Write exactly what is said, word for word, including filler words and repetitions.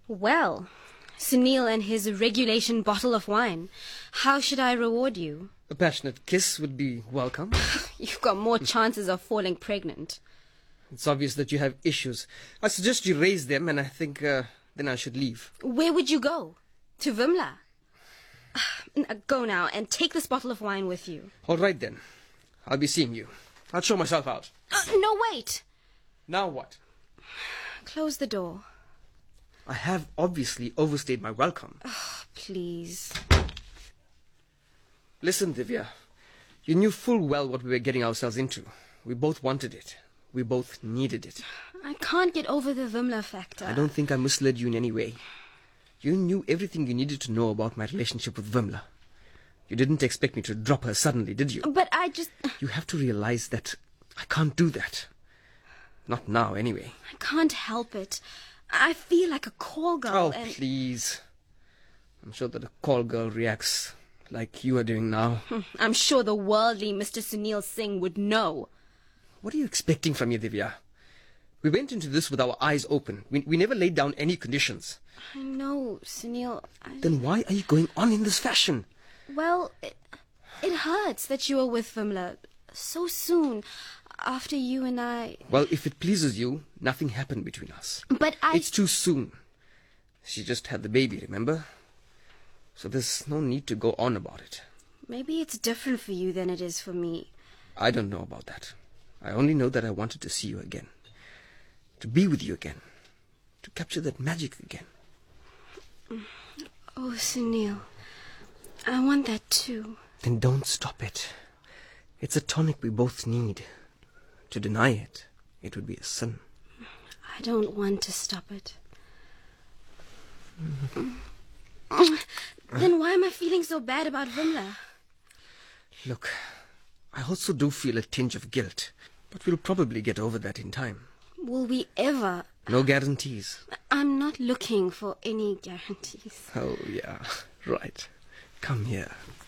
Well, Sunil and his regulation bottle of wine. How should I reward you? A passionate kiss would be welcome. You've got more chances of falling pregnant. It's obvious that you have issues. I suggest you raise them, and I think uh, then I should leave. Where would you go? To Vimla? Go now and take this bottle of wine with you. All right, then. I'll be seeing you. I'll show myself out. Uh, no, wait. Now what? Close the door. I have obviously overstayed my welcome. Oh, please. Listen, Divya. You knew full well what we were getting ourselves into. We both wanted it. We both needed it. I can't get over the Vimla factor. I don't think I misled you in any way. You knew everything you needed to know about my relationship with Vimla. You didn't expect me to drop her suddenly, did you? But I just... You have to realize that I can't do that. Not now, anyway. I can't help it. I feel like a call girl Oh, and... please. I'm sure that a call girl reacts like you are doing now. I'm sure the worldly Mister Sunil Singh would know. What are you expecting from me, Divya? We went into this with our eyes open. We, we never laid down any conditions. I know, Sunil. I... Then why are you going on in this fashion? Well, it, it hurts that you are with Vimla so soon after you and I... Well, if it pleases you, nothing happened between us. But I... It's too soon. She just had the baby, remember? So there's no need to go on about it. Maybe it's different for you than it is for me. I don't know about that. I only know that I wanted to see you again. To be with you again. To capture that magic again. Oh, Sunil. I want that too. Then don't stop it. It's a tonic we both need. To deny it, it would be a sin. I don't want to stop it. Then why am I feeling so bad about Vimla? Look, I also do feel a tinge of guilt. But we'll probably get over that in time. Will we ever? No guarantees. I'm not looking for any guarantees. Oh, yeah. Right. Come here.